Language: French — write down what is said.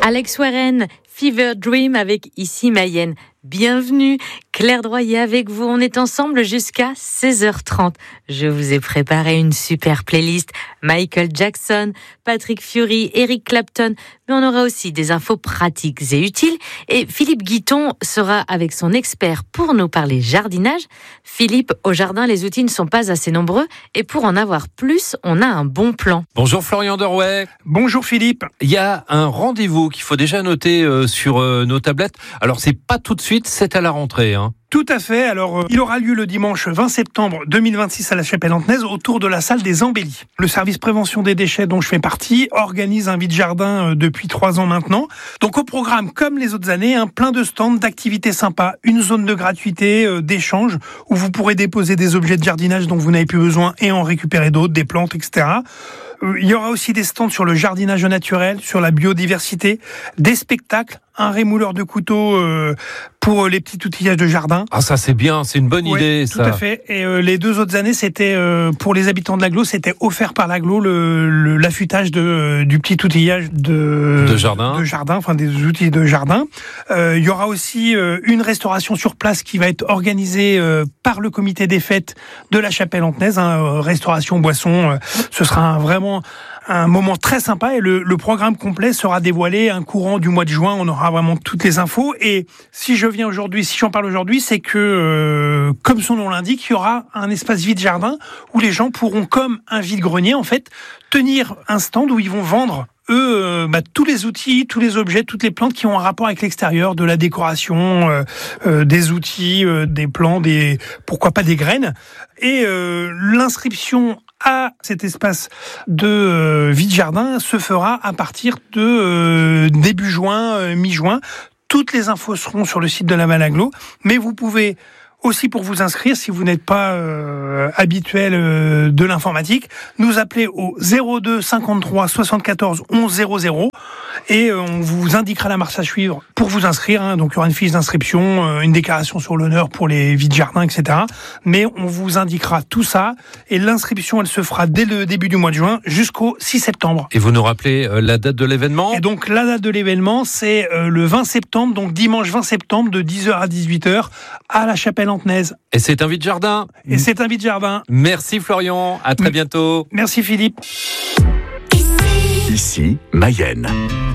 Alex Warren, Fever Dream avec Ici Mayenne. Bienvenue, Claire Droyer avec vous. On est ensemble jusqu'à 16h30. Je vous ai préparé une super playlist. Michael Jackson, Patrick Fiori, Eric Clapton. Mais on aura aussi des infos pratiques et utiles. Et Philippe Guiton sera avec son expert pour nous parler jardinage. Philippe, au jardin, les outils ne sont pas assez nombreux. Et pour en avoir plus, on a un bon plan. Bonjour Florian Derouet. Bonjour Philippe. Il y a un rendez-vous qu'il faut déjà noter sur nos tablettes. Alors c'est pas tout de suite, c'est à la rentrée. Tout à fait. Alors, il aura lieu le dimanche 20 septembre 2026 à la Chapelle-Anthenaise autour de la salle des Embellis. Le service prévention des déchets dont je fais partie organise un vide-jardin depuis 3 ans maintenant. Donc au programme, comme les autres années, plein de stands, d'activités sympas, une zone de gratuité, d'échange où vous pourrez déposer des objets de jardinage dont vous n'avez plus besoin et en récupérer d'autres, des plantes, etc. Il y aura aussi des stands sur le jardinage naturel, sur la biodiversité, des spectacles, un rémouleur de couteaux pour les petits outillages de jardin. Ah ça c'est bien, c'est une bonne idée ça. Tout à fait. Et les 2 autres années, c'était pour les habitants de l'agglo, c'était offert par l'agglo l'affûtage du petit outillage de jardin, enfin des outils de jardin. Il y aura aussi une restauration sur place qui va être organisée par le comité des fêtes de la Chapelle-Anthenaise, restauration boisson. Ce sera vraiment un moment très sympa et le programme complet sera dévoilé courant du mois de juin. On aura vraiment toutes les infos. Et si j'en parle aujourd'hui, c'est que, comme son nom l'indique, il y aura un espace vide-jardin où les gens pourront, comme un vide-grenier, en fait, tenir un stand où ils vont vendre tous les outils, tous les objets, toutes les plantes qui ont un rapport avec l'extérieur, de la décoration, des outils, des plants, pourquoi pas des graines. Et l'inscription à cet espace de vide-jardin se fera à partir de début juin, mi-juin. Toutes les infos seront sur le site de la Malagglo, mais vous pouvez aussi, pour vous inscrire, si vous n'êtes pas habituel de l'informatique, nous appeler au 02 53 74 11 00 et on vous indiquera la marche à suivre pour vous inscrire. Donc il y aura une fiche d'inscription, une déclaration sur l'honneur pour les vides-jardins, etc. Mais on vous indiquera tout ça et l'inscription, elle se fera dès le début du mois de juin jusqu'au 6 septembre. Et vous nous rappelez la date de l'événement ? Et donc la date de l'événement, c'est le 20 septembre, donc dimanche 20 septembre de 10h à 18h à la Chapelle-Anthenaise. Et c'est un vide-jardin. Merci Florian, à très bientôt. Merci Philippe. Ici Mayenne.